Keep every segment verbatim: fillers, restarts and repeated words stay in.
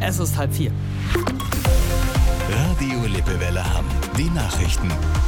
Es ist halb vier. Radio Lippewelle Hamm. Die Nachrichten.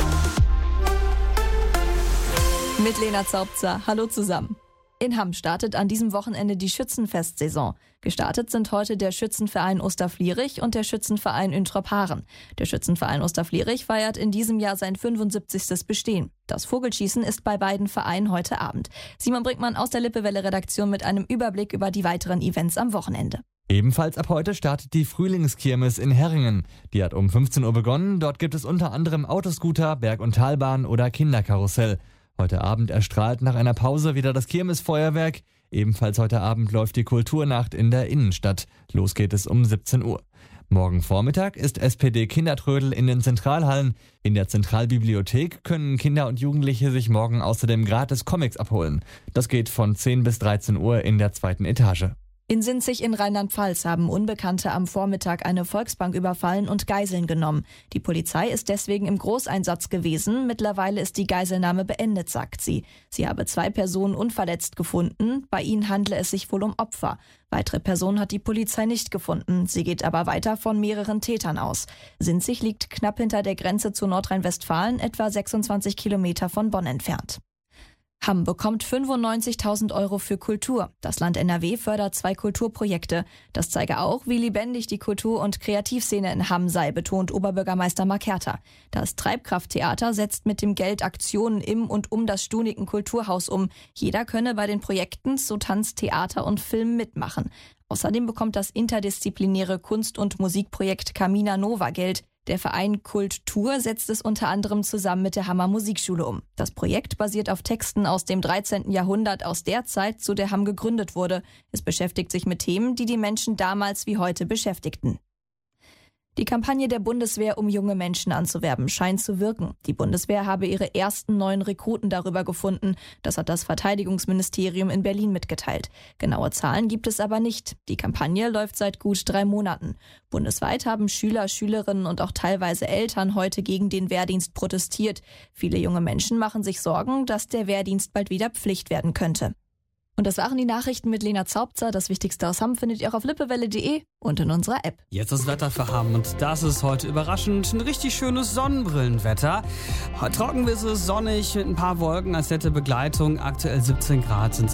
Mit Lena Zaubzer. Hallo zusammen. In Hamm startet an diesem Wochenende die Schützenfestsaison. Gestartet sind heute der Schützenverein Osterflierich und der Schützenverein Üntrop-Haaren. Der Schützenverein Osterflierich feiert in diesem Jahr sein fünfundsiebzigstes Bestehen. Das Vogelschießen ist bei beiden Vereinen heute Abend. Simon Brinkmann aus der Lippewelle-Redaktion mit einem Überblick über die weiteren Events am Wochenende. Ebenfalls ab heute startet die Frühlingskirmes in Herringen. Die hat um fünfzehn Uhr begonnen. Dort gibt es unter anderem Autoscooter, Berg- und Talbahn oder Kinderkarussell. Heute Abend erstrahlt nach einer Pause wieder das Kirmesfeuerwerk. Ebenfalls heute Abend läuft die Kulturnacht in der Innenstadt. Los geht es um siebzehn Uhr. Morgen Vormittag ist S P D-Kindertrödel in den Zentralhallen. In der Zentralbibliothek können Kinder und Jugendliche sich morgen außerdem gratis Comics abholen. Das geht von zehn bis dreizehn Uhr in der zweiten Etage. In Sinzig in Rheinland-Pfalz haben Unbekannte am Vormittag eine Volksbank überfallen und Geiseln genommen. Die Polizei ist deswegen im Großeinsatz gewesen. Mittlerweile ist die Geiselnahme beendet, sagt sie. Sie habe zwei Personen unverletzt gefunden. Bei ihnen handle es sich wohl um Opfer. Weitere Personen hat die Polizei nicht gefunden. Sie geht aber weiter von mehreren Tätern aus. Sinzig liegt knapp hinter der Grenze zu Nordrhein-Westfalen, etwa sechsundzwanzig Kilometer von Bonn entfernt. Hamm bekommt fünfundneunzigtausend Euro für Kultur. Das Land N R W fördert zwei Kulturprojekte. Das zeige auch, wie lebendig die Kultur- und Kreativszene in Hamm sei, betont Oberbürgermeister Mark Herter. Das Treibkrafttheater setzt mit dem Geld Aktionen im und um das Stuniken Kulturhaus um. Jeder könne bei den Projekten zu Tanz, Theater und Film mitmachen. Außerdem bekommt das interdisziplinäre Kunst- und Musikprojekt Camina Nova Geld. Der Verein Kultur setzt es unter anderem zusammen mit der Hammer Musikschule um. Das Projekt basiert auf Texten aus dem dreizehnten Jahrhundert, aus der Zeit, zu der Hamm gegründet wurde. Es beschäftigt sich mit Themen, die die Menschen damals wie heute beschäftigten. Die Kampagne der Bundeswehr, um junge Menschen anzuwerben, scheint zu wirken. Die Bundeswehr habe ihre ersten neuen Rekruten darüber gefunden. Das hat das Verteidigungsministerium in Berlin mitgeteilt. Genaue Zahlen gibt es aber nicht. Die Kampagne läuft seit gut drei Monaten. Bundesweit haben Schüler, Schülerinnen und auch teilweise Eltern heute gegen den Wehrdienst protestiert. Viele junge Menschen machen sich Sorgen, dass der Wehrdienst bald wieder Pflicht werden könnte. Und das waren die Nachrichten mit Lena Zaubzer. Das Wichtigste aus Hamm findet ihr auch auf lippewelle punkt de und in unserer App. Jetzt das Wetter für Hamm und das ist heute überraschend ein richtig schönes Sonnenbrillenwetter. Trocken ist es, sonnig mit ein paar Wolken als nette Begleitung. Aktuell siebzehn Grad sind